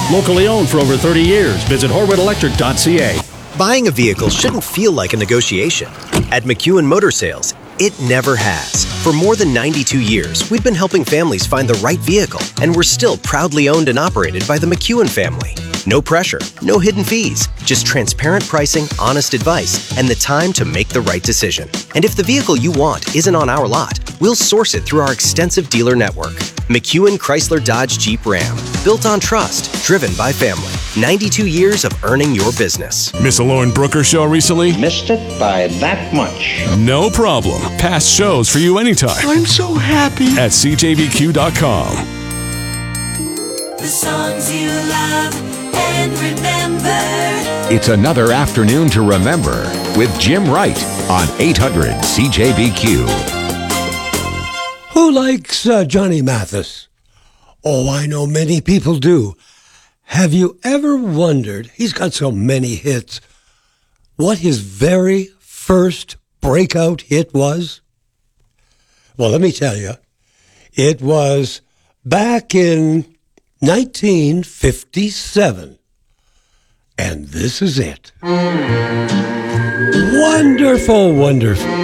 Locally owned for over 30 years. Visit HorwitElectric.ca. Buying a vehicle shouldn't feel like a negotiation. At McEwen Motor Sales, it never has. For more than 92 years, we've been helping families find the right vehicle, and we're still proudly owned and operated by the McEwen family. No pressure, no hidden fees, just transparent pricing, honest advice, and the time to make the right decision. And if the vehicle you want isn't on our lot, we'll source it through our extensive dealer network. McEwen Chrysler Dodge Jeep Ram. Built on trust, driven by family. 92 years of earning your business. Miss a Lauren Brooker show recently? Missed it by that much. No problem. Past shows for you anytime. I'm so happy. At CJBQ.com. The songs you love and remember. It's another afternoon to remember with Jim Wright on 800 CJBQ. Who likes Johnny Mathis? Oh, I know many people do. Have you ever wondered, he's got so many hits, what his very first breakout hit was? Well, let me tell you. It was back in 1957. And this is it. Wonderful, wonderful.